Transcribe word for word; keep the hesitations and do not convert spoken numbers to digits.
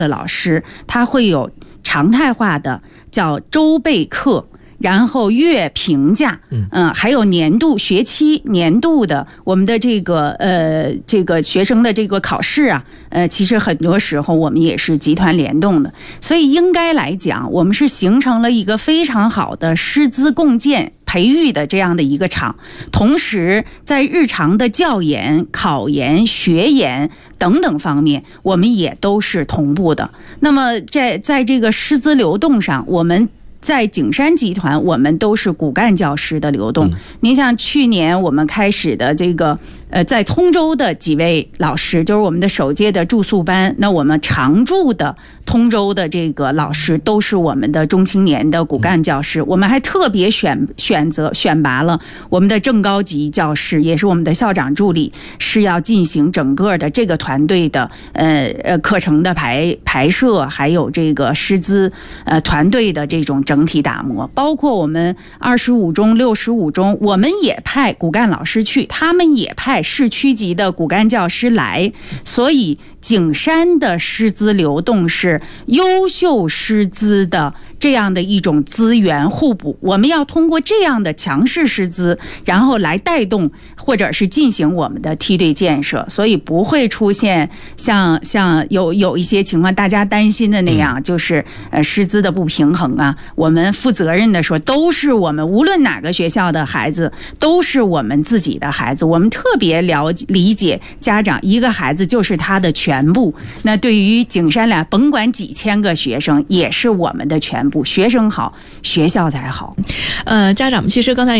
的老师，他会有常态化的叫周备课，然后月评价，嗯、呃，还有年度、学期、年度的我们的这个呃这个学生的这个考试啊，呃，其实很多时候我们也是集团联动的，所以应该来讲，我们是形成了一个非常好的师资共建培育的这样的一个场，同时在日常的教研、考研、学研等等方面，我们也都是同步的。那么在在这个师资流动上，我们在景山集团，我们都是骨干教师的流动。您像去年我们开始的这个，呃，在通州的几位老师，就是我们的首届的住宿班，那我们常驻的通州的这个老师都是我们的中青年的骨干教师。我们还特别选选择选拔了我们的正高级教师，也是我们的校长助理，是要进行整个的这个团队的呃呃课程的排排设，还有这个师资呃团队的这种整体打磨，包括我们二十五中、六十五中，我们也派骨干老师去，他们也派市区级的骨干教师来，所以景山的师资流动是优秀师资的这样的一种资源互补，我们要通过这样的强势师资，然后来带动或者是进行我们的梯队建设，所以不会出现像像有有一些情况大家担心的那样，就是呃师资的不平衡啊。我们负责任的说，都是我们无论哪个学校的孩子，都是我们自己的孩子，我们特别了解理解家长，一个孩子就是他的全部。那对于景山俩，甭管几千个学生，也是我们的全部。学生好，学校才好。 呃，家长们其实刚才